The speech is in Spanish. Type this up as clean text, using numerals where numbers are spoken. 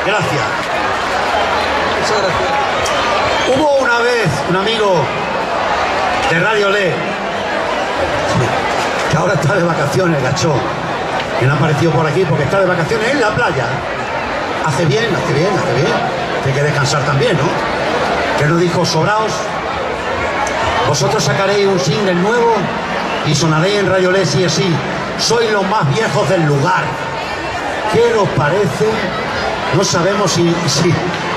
Gracias. Muchas gracias. Hubo una vez un amigo de Radio Le, que ahora está de vacaciones, gachón, que no ha aparecido por aquí porque está de vacaciones en la playa. Hace bien. Tiene que descansar también, ¿no? Que nos dijo: sobraos, vosotros sacaréis un single nuevo y sonaréis en Radio Le sí o sí. Sois los más viejos del lugar. ¿Qué nos parece? No sabemos si